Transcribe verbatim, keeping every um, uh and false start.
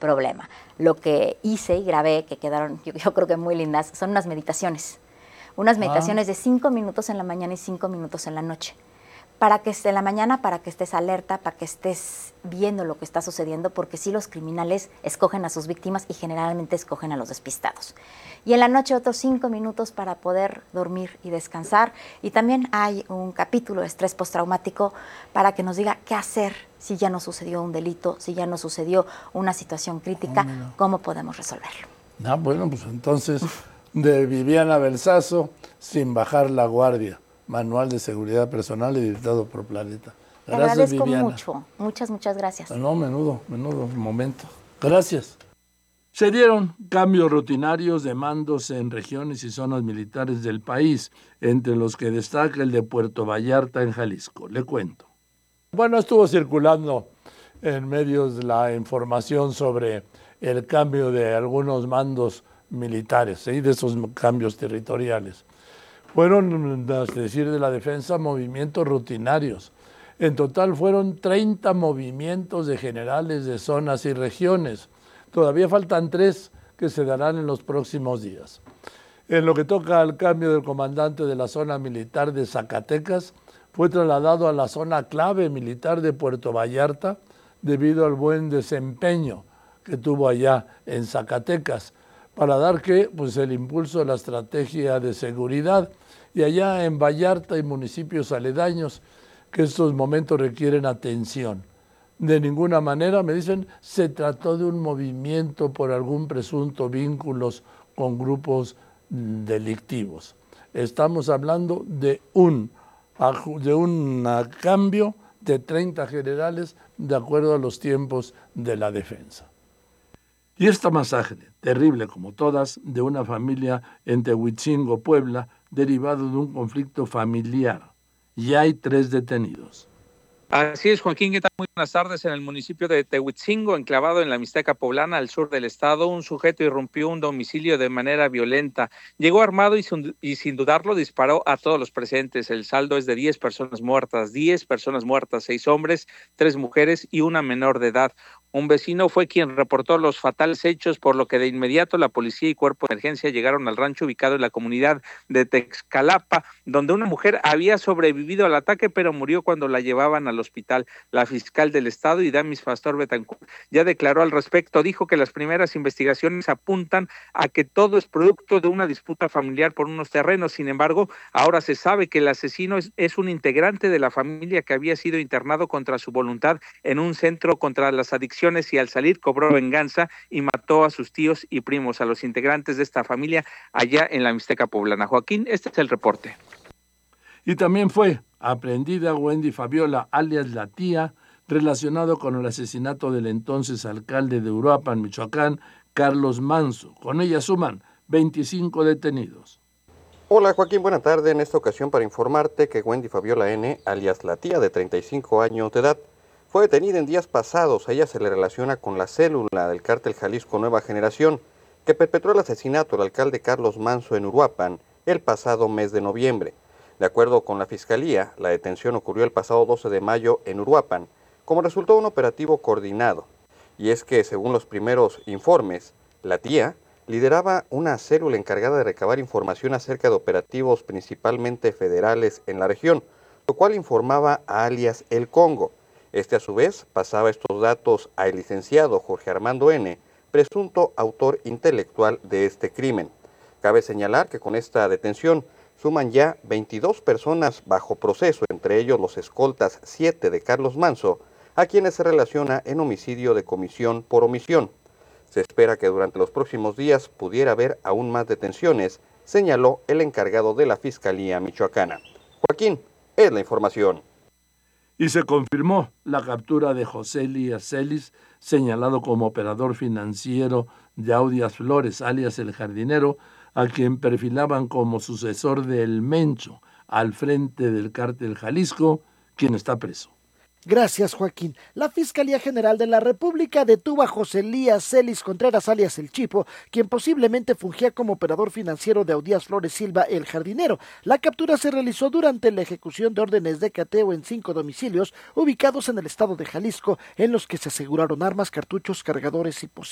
problema. Lo que hice y grabé, que quedaron yo, yo creo que muy lindas, son unas meditaciones. Unas meditaciones ah. de cinco minutos en la mañana y cinco minutos en la noche. Para que estés en la mañana, para que estés alerta, para que estés viendo lo que está sucediendo, porque sí los criminales escogen a sus víctimas y generalmente escogen a los despistados. Y en la noche otros cinco minutos para poder dormir y descansar. Y también hay un capítulo de estrés postraumático para que nos diga qué hacer si ya no sucedió un delito, si ya no sucedió una situación crítica, oh, cómo podemos resolverlo. Ah, bueno, pues entonces, de Viviana Belsazo, Sin bajar la guardia. Manual de Seguridad Personal editado por Planeta. Gracias, Te agradezco Viviana. mucho. Muchas, muchas gracias. No, menudo, menudo momento. Gracias. Se dieron cambios rutinarios de mandos en regiones y zonas militares del país, entre los que destaca el de Puerto Vallarta en Jalisco. Le cuento. Bueno, estuvo circulando en medios la información sobre el cambio de algunos mandos militares, ¿sí? De esos cambios territoriales. Fueron, es decir, de la defensa, movimientos rutinarios. En total fueron treinta movimientos de generales de zonas y regiones. Todavía faltan tres que se darán en los próximos días. En lo que toca al cambio del comandante de la zona militar de Zacatecas, fue trasladado a la zona clave militar de Puerto Vallarta debido al buen desempeño que tuvo allá en Zacatecas, para dar que, pues, el impulso de la estrategia de seguridad. Y allá en Vallarta y municipios aledaños, que estos momentos requieren atención. De ninguna manera, me dicen, se trató de un movimiento por algún presunto vínculos con grupos delictivos. Estamos hablando de un, de un cambio de treinta generales de acuerdo a los tiempos de la defensa. Y esta masacre, terrible como todas, de una familia en Tehuitzingo, Puebla, derivado de un conflicto familiar. Ya hay tres detenidos. Así es, Joaquín, ¿qué tal? Muy buenas tardes. En el municipio de Tehuitzingo, enclavado en la Mixteca Poblana, al sur del estado, un sujeto irrumpió un domicilio de manera violenta. Llegó armado y sin, y sin dudarlo disparó a todos los presentes. El saldo es de diez personas muertas, diez personas muertas, seis hombres, tres mujeres y una menor de edad. Un vecino fue quien reportó los fatales hechos, por lo que de inmediato la policía y cuerpo de emergencia llegaron al rancho ubicado en la comunidad de Texcalapa, donde una mujer había sobrevivido al ataque, pero murió cuando la llevaban al hospital. La fiscal del estado, Idamis Pastor Betancourt, ya declaró al respecto. Dijo que las primeras investigaciones apuntan a que todo es producto de una disputa familiar por unos terrenos. Sin embargo, ahora se sabe que el asesino es, es un integrante de la familia que había sido internado contra su voluntad en un centro contra las adicciones, y al salir cobró venganza y mató a sus tíos y primos, a los integrantes de esta familia allá en la Mixteca Poblana. Joaquín, este es el reporte. Y también fue aprehendida Wendy Fabiola, alias La Tía, relacionado con el asesinato del entonces alcalde de Uruapan, Michoacán, Carlos Manso. Con ella suman veinticinco detenidos. Hola Joaquín, buena tarde. En esta ocasión para informarte que Wendy Fabiola N., alias La Tía, de treinta y cinco años de edad, fue detenida en días pasados. A ella se le relaciona con la célula del cártel Jalisco Nueva Generación, que perpetró el asesinato del alcalde Carlos Manso en Uruapan el pasado mes de noviembre. De acuerdo con la Fiscalía, la detención ocurrió el pasado doce de mayo en Uruapan, como resultado de un operativo coordinado. Y es que, según los primeros informes, La Tía lideraba una célula encargada de recabar información acerca de operativos principalmente federales en la región, lo cual informaba a alias El Congo. Este, a su vez, pasaba estos datos al licenciado Jorge Armando N., presunto autor intelectual de este crimen. Cabe señalar que con esta detención suman ya veintidós personas bajo proceso, entre ellos los escoltas siete de Carlos Manso, a quienes se relaciona en homicidio de comisión por omisión. Se espera que durante los próximos días pudiera haber aún más detenciones, señaló el encargado de la Fiscalía Michoacana. Joaquín, es la información. Y se confirmó la captura de José Elías Celis, señalado como operador financiero de Audias Flores, alias El Jardinero, a quien perfilaban como sucesor de El Mencho al frente del cártel Jalisco, quien está preso. Gracias, Joaquín. La Fiscalía General de la República detuvo a José Elías Celis Contreras, alias El Chipo, quien posiblemente fungía como operador financiero de Audías Flores Silva, El Jardinero. La captura se realizó durante la ejecución de órdenes de cateo en cinco domicilios ubicados en el estado de Jalisco, en los que se aseguraron armas, cartuchos, cargadores y posibles